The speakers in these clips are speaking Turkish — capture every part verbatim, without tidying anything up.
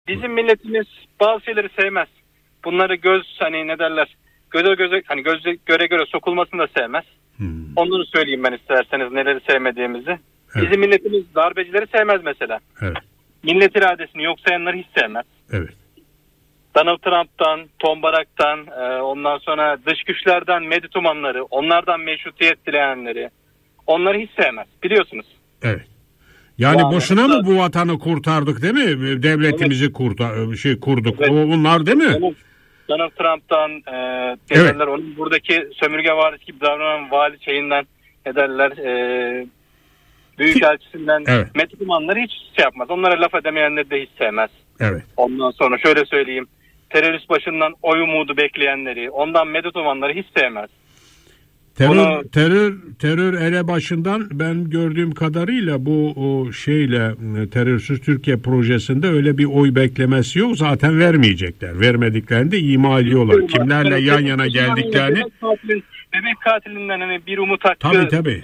Bizim milletimiz bazı şeyleri sevmez. Bunları göz hani ne derler göze göze hani göze göre göre sokulmasını da sevmez. Hmm. Onları söyleyeyim ben isterseniz neleri sevmediğimizi. Evet. Bizim milletimiz darbecileri sevmez mesela. Evet. Millet iradesini yok sayanları hiç sevmez. Evet. Donald Trump'tan, Tom Barak'tan, ondan sonra dış güçlerden medet umanları, onlardan meşrutiyet dileyenleri, onları hiç sevmez. Biliyorsunuz. Evet. Yani, yani boşuna mı bu vatanı kurtardık değil mi? Devletimizi evet. kurtar, şey kurduk. Evet. Onlar değil mi? Donald Trump'tan, e, evet. derler, onun buradaki sömürge valisi gibi davranan vali şeyinden ne derler, e, büyükelçisinden evet. medet umanları hiç şey yapmaz. Onlara laf edemeyenleri de hiç sevmez. Evet. Ondan sonra şöyle söyleyeyim. Terörist başından oy umudu bekleyenleri, ondan medet umanları hiç sevmez. Terör, Bunu... terör terör elebaşından ben gördüğüm kadarıyla bu o şeyle Terörsüz Türkiye projesinde öyle bir oy beklemesi yok. Zaten vermeyecekler. Vermediklerini de ima ediyorlar. Kimlerle yan yana geldiklerini. Bebek katilinden hani bir umut hakkı tabii, tabii.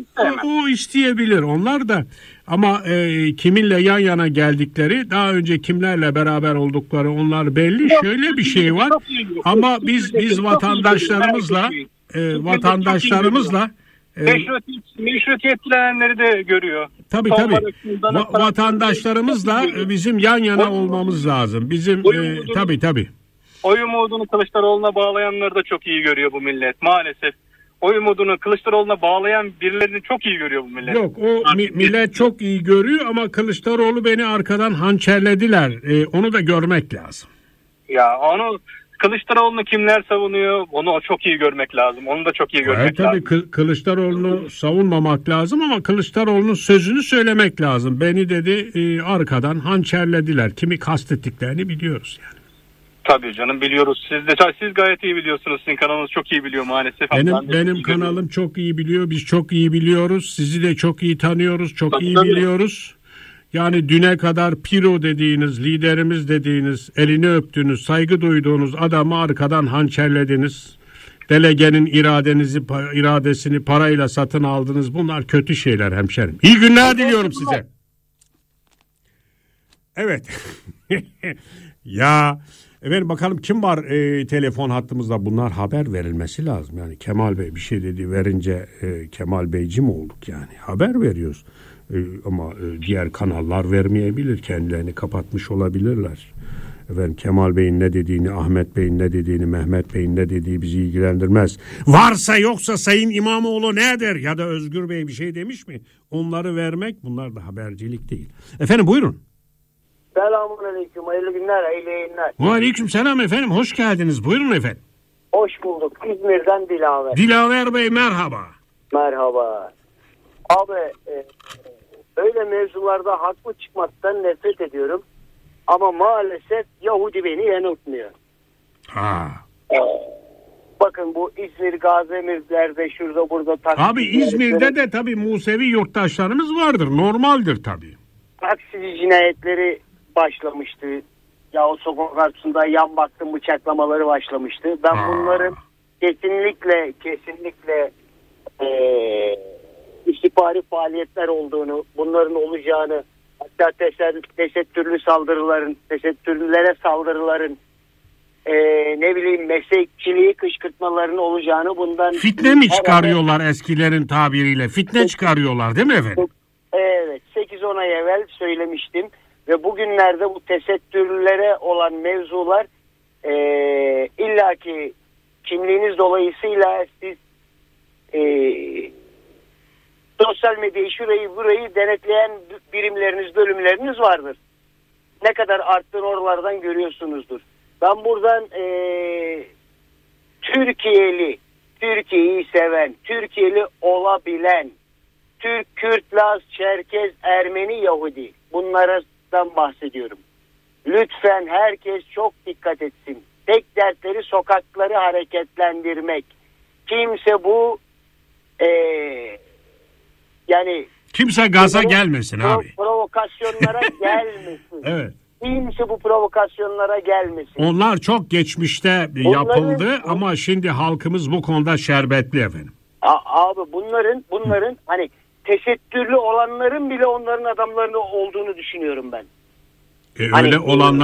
O, o isteyebilir onlar da ama e, kiminle yan yana geldikleri, daha önce kimlerle beraber oldukları onlar belli. Şöyle bir şey var ama biz biz vatandaşlarımızla e, vatandaşlarımızla e, meşrutiyet, meşrutiyet dileyenleri de görüyor. Tabii tabii. Va- vatandaşlarımızla bizim yan yana olmamız lazım. Bizim e, tabii tabii. Oy umudunu Kılıçdaroğlu'na bağlayanları da çok iyi görüyor bu millet maalesef. Oy umudunu Kılıçdaroğlu'na bağlayan birilerini çok iyi görüyor bu millet. Yok o mi, millet çok iyi görüyor ama Kılıçdaroğlu beni arkadan hançerlediler. Ee, onu da görmek lazım. Ya onu Kılıçdaroğlu'nu kimler savunuyor onu çok iyi görmek lazım. Onu da çok iyi görmek evet, lazım. Tabii Kılıçdaroğlu'nu savunmamak lazım ama Kılıçdaroğlu'nun sözünü söylemek lazım. Beni dedi e, arkadan hançerlediler. Kimi kastettiklerini biliyoruz yani. Tabii canım biliyoruz. Siz de siz gayet iyi biliyorsunuz. Sizin kanalınız çok iyi biliyor maalesef. Benim benim kanalım biliyorum. Çok iyi biliyor. Biz çok iyi biliyoruz. Sizi de çok iyi tanıyoruz. Çok tabii, iyi tabii. biliyoruz. Yani düne kadar Piro dediğiniz, liderimiz dediğiniz, elini öptüğünüz, saygı duyduğunuz adamı arkadan hançerlediniz. Delegenin iradenizi, iradesini parayla satın aldınız. Bunlar kötü şeyler hemşerim. İyi günler diliyorum size. Evet. Ya efendim bakalım kim var e, telefon hattımızda, bunlar haber verilmesi lazım. Yani Kemal Bey bir şey dedi verince e, Kemal Beyci mi olduk yani haber veriyoruz. E, ama e, diğer kanallar vermeyebilir, kendilerini kapatmış olabilirler. Efendim Kemal Bey'in ne dediğini, Ahmet Bey'in ne dediğini, Mehmet Bey'in ne dediği bizi ilgilendirmez. Varsa yoksa Sayın İmamoğlu ne der ya da Özgür Bey bir şey demiş mi? Onları vermek, bunlar da habercilik değil. Efendim buyurun. Selamun aleyküm, hayırlı günler, hayırlı yayınlar. Aleyküm selam efendim, hoş geldiniz. Buyurun efendim. Hoş bulduk. İzmir'den Dilaver. Dilaver Bey merhaba. Merhaba. Abi e, öyle mevzularda haklı çıkmaktan nefret ediyorum. Ama maalesef Yahudi beni yanıltmıyor. Ha. E, bakın bu İzmir, Gaziantep'lerde şurada burada. Abi İzmir'de de tabii Musevi yurttaşlarımız vardır, normaldir tabii. Taksici cinayetleri başlamıştı. Ya o sokak arasında yan baktım bıçaklamaları başlamıştı. Ben Aa. bunların kesinlikle kesinlikle ee, istihbari faaliyetler olduğunu, bunların olacağını, hatta tesettürlü saldırıların, tesettürlülere saldırıların, ee, ne bileyim meslekçiliği kışkırtmaların olacağını, bundan fitne mi çıkarıyorlar herhalde, eskilerin tabiriyle fitne çıkarıyorlar değil mi efendim? Evet, sekiz on ay evvel söylemiştim. Ve bugünlerde bu tesettürlere olan mevzular e, illaki kimliğiniz dolayısıyla siz e, sosyal medyayı şurayı burayı denetleyen birimleriniz, bölümleriniz vardır. Ne kadar arttığını oralardan görüyorsunuzdur. Ben buradan e, Türkiye'li, Türkiye'yi seven, Türkiye'li olabilen, Türk, Kürt, Laz, Çerkez, Ermeni, Yahudi bunlara bahsediyorum. Lütfen herkes çok dikkat etsin. Tek dertleri sokakları hareketlendirmek. Kimse bu ee, yani kimse gaza provo- gelmesin provo- abi. Provokasyonlara gelmesin. Evet. Kimse bu provokasyonlara gelmesin. Onlar çok geçmişte bunların, yapıldı bu, ama şimdi halkımız bu konuda şerbetli efendim. A- abi bunların bunların Hı. hani tesettürlü olanların bile onların adamlarını olduğunu düşünüyorum ben. E, hani, öyle olanlar